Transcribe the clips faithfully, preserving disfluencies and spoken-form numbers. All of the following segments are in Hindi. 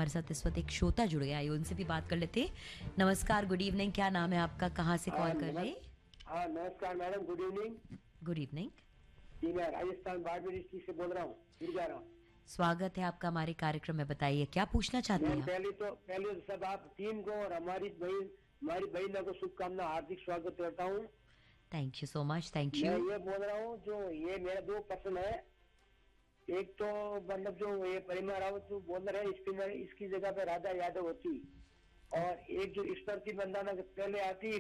हमारे साथ इस वक्त एक श्रोता जुड़ गया है, उनसे भी बात कर लेते हैं। नमस्कार, गुड इवनिंग, क्या नाम है आपका, कहाँ से कॉल कर रहे हैं? हाँ नमस्कार madam, good evening. Good evening जी, मैं राजस्थान बाड़मेर डिस्ट्रिक्ट से बोल रहा हूँ, गिरगारा। स्वागत है आपका हमारे कार्यक्रम में। बताइए क्या पूछना चाहते हैं आप? पहले तो पहले तो सब आप टीम को और हमारी बहन हमारी बहनों को शुभकामना, हार्दिक स्वागत करता हूँ। Thank you so much. Thank मैं यू। ये बोल रहा हूँ, जो ये मेरा दो प्रश्न है। एक तो मतलब जो ये परिमा रावत जो बॉलर है, स्पिनर, इसकी जगह पे राधा यादव होती, और एक जो स्मृति मंदाना पहले आती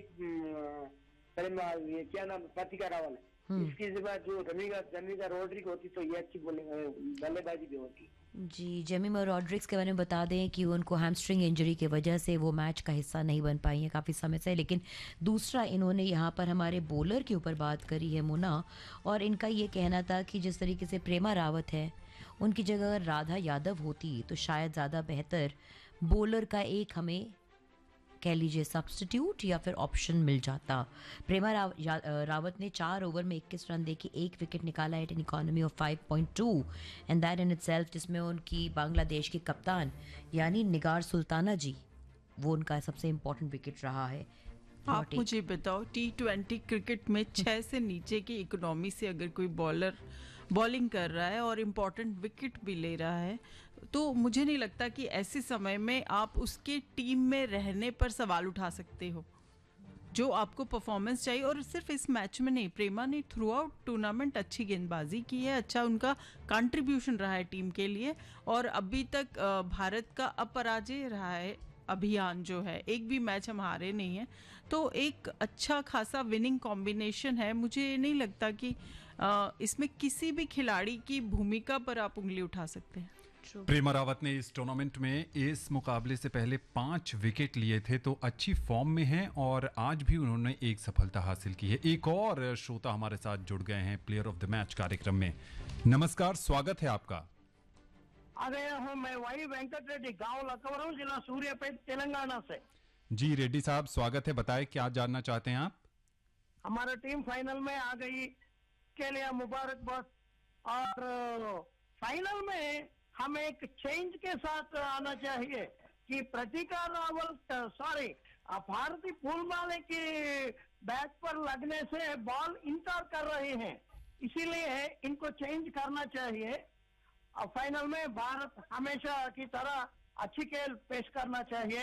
परिमा, ये क्या नाम, प्रतिका रावल, इसकी जगह जो जमीगा जमीगा रोड्रिक होती तो ये अच्छी बल्लेबाजी भी होती। जी, जेमिमा रॉड्रिक्स के बारे में बता दें कि उनको हैमस्ट्रिंग इंजरी की वजह से वो मैच का हिस्सा नहीं बन पाई हैं काफ़ी समय से। लेकिन दूसरा, इन्होंने यहाँ पर हमारे बॉलर के ऊपर बात करी है मुना, और इनका ये कहना था कि जिस तरीके से प्रेमा रावत है, उनकी जगह अगर राधा यादव होती तो शायद ज़्यादा बेहतर बॉलर का एक हमें कह लीजिए सब्स्टिट्यूट या फिर ऑप्शन मिल जाता। प्रेमा राव, रावत ने चार ओवर में इक्कीस रन देके एक विकेट निकाला eight an economy of five point two and that in itself, जिसमें उनकी बांग्लादेश की कप्तान यानी निगार सुल्ताना जी, वो उनका सबसे इम्पोर्टेंट विकेट रहा है। आप मुझे बताओ, टी ट्वेंटी क्रिकेट में छः से नीचे की इकोनॉमी से अगर कोई बॉलर बॉलिंग कर रहा है और इम्पॉर्टेंट विकेट भी ले रहा है, तो मुझे नहीं लगता कि ऐसे समय में आप उसके टीम में रहने पर सवाल उठा सकते हो। जो आपको परफॉर्मेंस चाहिए, और सिर्फ इस मैच में नहीं, प्रेमा ने थ्रू आउट टूर्नामेंट अच्छी गेंदबाजी की है, अच्छा उनका कंट्रीब्यूशन रहा है टीम के लिए, और अभी तक भारत का अपराजय रहा है अभियान जो है, एक भी मैच हम हारे नहीं हैं। तो एक अच्छा खासा विनिंग कॉम्बिनेशन है। मुझे नहीं लगता कि आ, इसमें किसी भी खिलाड़ी की भूमिका पर आप उंगली उठा सकते हैं। प्रेमा रावत ने इस टूर्नामेंट में इस मुकाबले से पहले पांच विकेट लिए थे, तो अच्छी फॉर्म में हैं और आज भी उन्होंने एक सफलता हासिल की है। एक और श्रोता हमारे साथ जुड़ गए हैं प्लेयर ऑफ द मैच कार्यक्रम में। नमस्कार, स्वागत है आपका। आ गया हूँ मैं, वही वेंकट रेड्डी, गाँव लखनऊ, जिला सूर्यापेट, तेलंगाना से। जी रेड्डी साहब, स्वागत है, बताएं क्या जानना चाहते हैं आप? हमारा टीम फाइनल में आ गई, के लिए मुबारकबाद। और फाइनल में हमें एक चेंज के साथ आना चाहिए कि प्रतिका रावल, सॉरी भारती फूलमाले की बैट पर लगने से बॉल इनकार कर रहे हैं, इसीलिए इनको चेंज करना चाहिए। और फाइनल में भारत हमेशा की तरह अच्छी खेल पेश करना चाहिए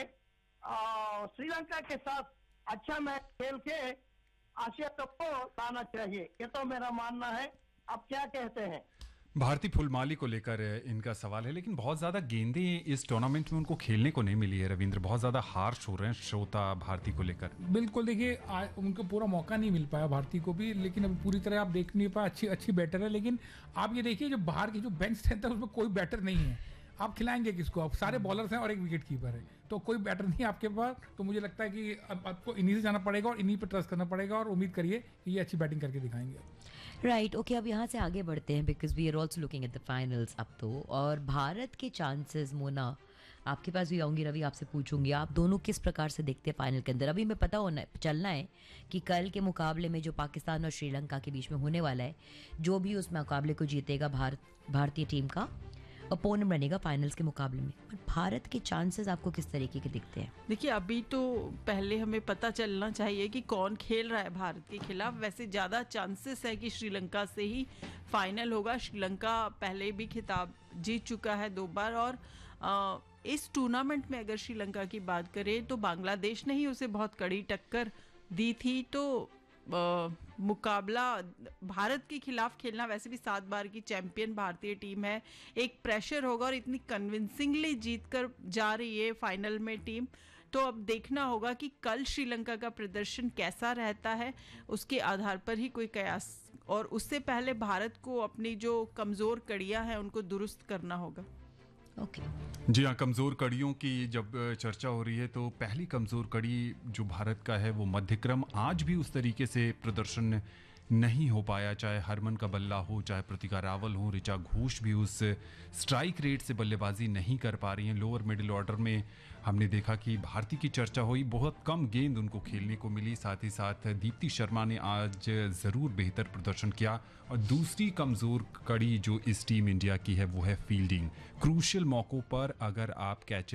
और श्रीलंका के साथ अच्छा मैच खेल के आसिया कप को लाना चाहिए, ये तो मेरा मानना है। आप क्या कहते हैं? भारती फुलमाली को लेकर इनका सवाल है, लेकिन बहुत ज़्यादा गेंदें इस टूर्नामेंट में उनको खेलने को नहीं मिली है। रविंद्र, बहुत ज़्यादा हार्श हो रहे हैं श्रोता भारती को लेकर। बिल्कुल, देखिए उनको पूरा मौका नहीं मिल पाया भारती को भी, लेकिन अब पूरी तरह आप देख नहीं पाए। अच्छी अच्छी बैटर है, लेकिन आप ये देखिए जो बाहर की जो बेंच स्ट्रेंथ है उसमें कोई बैटर नहीं है। आप खिलाएंगे किसको? आप सारे बॉलर्स हैं और एक विकेट कीपर है, तो कोई बैटर नहीं है आपके पास। तो मुझे लगता है कि अब आपको इन्हीं से जाना पड़ेगा और इन्हीं पर ट्रस्ट करना पड़ेगा, और उम्मीद करिए कि ये अच्छी बैटिंग करके दिखाएंगे। राइट, ओके, अब यहाँ से आगे बढ़ते हैं because we are also looking at the finals अब तो। और भारत के चांसेस, मोना आपके पास भी आऊँगी, रवि आपसे पूछूंगी, आप दोनों किस प्रकार से देखते हैं फाइनल के अंदर? अभी मैं पता होना चलना है कि कल के मुकाबले में जो पाकिस्तान और श्रीलंका के बीच में होने वाला है, जो भी उस मुकाबले को जीतेगा भारत भारतीय टीम का अपोनेंट बनेगा फाइनल्स के मुकाबले में। पर भारत के चांसेस आपको किस तरीके के दिखते हैं? देखिए, अभी तो पहले हमें पता चलना चाहिए कि कौन खेल रहा है भारत के खिलाफ। वैसे ज़्यादा चांसेस है कि श्रीलंका से ही फाइनल होगा। श्रीलंका पहले भी खिताब जीत चुका है दो बार, और आ, इस टूर्नामेंट में अगर श्रीलंका की बात करें तो बांग्लादेश ने ही उसे बहुत कड़ी टक्कर दी थी। तो आ, मुकाबला भारत के खिलाफ खेलना, वैसे भी सात बार की चैंपियन भारतीय टीम है, एक प्रेशर होगा, और इतनी कन्विंसिंगली जीत कर जा रही है फाइनल में टीम। तो अब देखना होगा कि कल श्रीलंका का प्रदर्शन कैसा रहता है, उसके आधार पर ही कोई कयास, और उससे पहले भारत को अपनी जो कमज़ोर कड़ियाँ हैं उनको दुरुस्त करना होगा। Okay okay. जी हाँ, कमज़ोर कड़ियों की जब चर्चा हो रही है तो पहली कमज़ोर कड़ी जो भारत का है वो मध्यक्रम। आज भी उस तरीके से प्रदर्शन नहीं हो पाया, चाहे हरमन का बल्ला हो, चाहे प्रतिका रावल हो, ऋचा घोष भी उस स्ट्राइक रेट से बल्लेबाजी नहीं कर पा रही हैं। लोअर मिडिल ऑर्डर में हमने देखा कि भारती की चर्चा हुई, बहुत कम गेंद उनको खेलने को मिली। साथ ही साथ दीप्ति शर्मा ने आज ज़रूर बेहतर प्रदर्शन किया। और दूसरी कमज़ोर कड़ी जो इस टीम इंडिया की है वो है फील्डिंग। क्रूशियल मौक़ों पर अगर आप कैच